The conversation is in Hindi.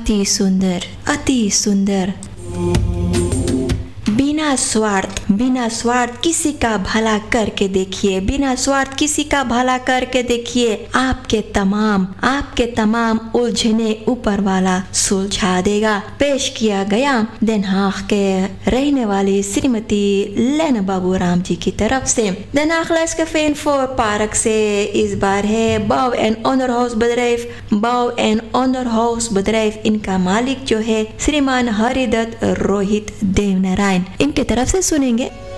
अति सुंदर, अति सुंदर। बिना स्वार्थ किसी का भला करके देखिए, बिना स्वार्थ किसी का भला करके देखिए। आपके तमाम उलझने ऊपर वाला सुलझा देगा। पेश किया गया den Haag के रहने वाली श्रीमती लेना बाबू राम जी की तरफ से। Den Haag Lescafé voor Park से इस बार है बouw- en onderhoudsbedrijf। इनका मालिक जो है श्रीमान हरिदत्त रोहित देवनारायण, इनके तरफ से सुनेंगे